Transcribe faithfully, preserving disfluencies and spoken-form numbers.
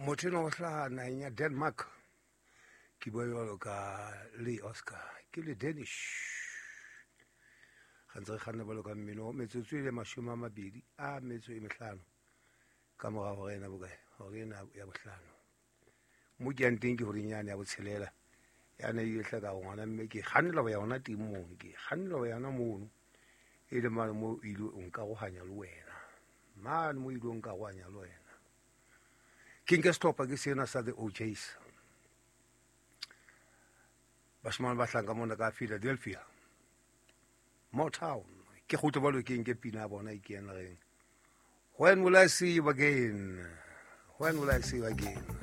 motho ena o hlaha naheng ya Denmark ke bua jwalo ka Lee Oscar ke le Danish ga ntse re kganna balo ka mmino metsotso e le mashome a mabedi a metso e mehlano ka mora hore ena bokae hore ena ya bohlano mo ke yang teng ke hore nyane ya botshelela yana e hla ka ngwana mme ke kgannela ba yona teng mo ke kgannela ba yona mo e le mane mo ilo o nka go hanya le wena mane mo ilo o nka go hanya le wena ke nke stopa ke sena sa the O Js bashimane ba hlanka mona ka Philadelphia Motown ke go tobalo ke nke pina bona e ke yana reng when will I see you again when will I see you again